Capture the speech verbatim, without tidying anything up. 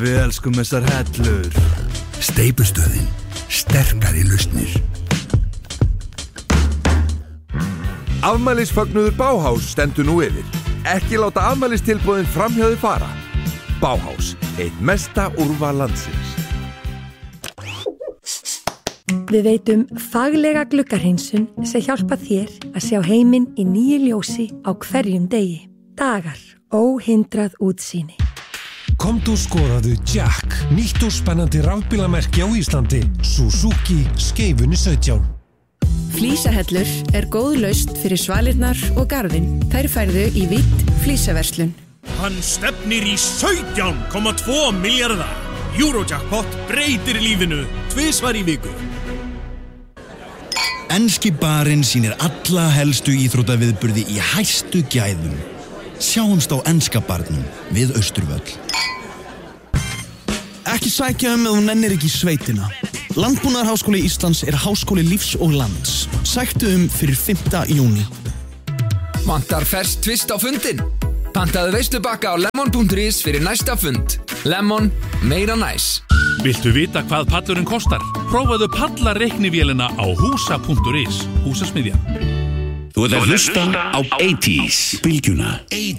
Við elskum þessar hellur. Steypustöðin, sterkari lausnir. Afmælisfagnuður Bauhaus stendur nú yfir. Ekki láta afmælistilboðin framhjá þig fara. Bauhaus, eitt mesta úrval landsins. Við veitum faglega gluggarhreinsun sem hjálpa þér að sjá heiminn í nýju ljósi á hverjum degi. Dagar, óhindrað útsýni. Komdu og skoðaðu Jack, nýtt og spennandi rafbílamerki á Íslandi. Suzuki Skeifunni sautján. Flísahellur er góð lausn fyrir svalirnar og garðinn. Þær færðu í Vitt flísaverslun. Hann stefnir í sautján komma tvo milljarða. Eurojackpot breytir lífinu tvisvar í viku. Enski barinn sýnir alla helstu íþróttaviðburði í hæstu gæðum. Sjáumst á enska barnum við Austurvöll. Ekki sækja um ef þú nennir ekki í sveitina. Landbúnaðarháskóli Íslands er háskóli lífs og lands. Sæktu um fyrir fimmta júní. Vantar ferskt tvist á fundin? Pantaðu veislubakka á lemon punktur is fyrir næsta fund. Lemon, meira næs. Viltu vita hvað pallurinn kostar? Prófaðu pallarreiknivélina á húsa punktur is. Húsasmiðjan. Þú ert að hlusta á eighties, bylgjuna.